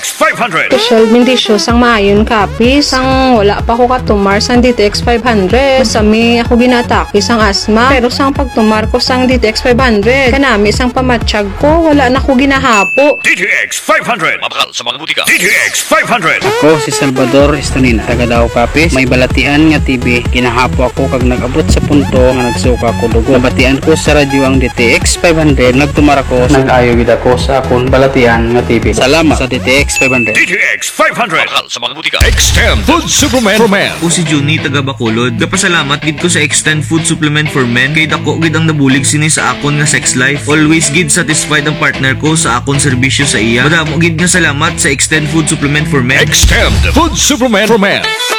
DTX 500. Special bendisyo sang maayon kapis. Sang wala pa ko katumar sang DTX 500. Masami ako ginataki sang asma. Pero sang pagtumar ko sang DTX 500. Kanami sang pamatsyag ko. Wala na ko ginahapo. DTX 500. Mabakal sa mga butika. DTX 500. Ako si Salvador Estonina, taga Davao Kapis. May balatian nga TV. Ginahapo ako kag nag-abot sa punto nga nagsuka ko dugo. Nabatian ko sa radyo ang DTX 500. Nagtumar ako. Nag-ayo gid ako sa akong balatian nga TV. Salamat sa DTX 500. DTX 500. Mabakal sa mga butika. Extend Food Supplement for Men. O si Juni taga Bacolod. Gapasalamat gid ko sa Extend Food Supplement for Men kay dako gid ang nabulig sini sa akon nga sex life. Always gid satisfied ang partner ko sa akon serbisyo sa iya. Madamo gid nga salamat sa Extend Food Supplement for Men. Extend Food Supplement for Men.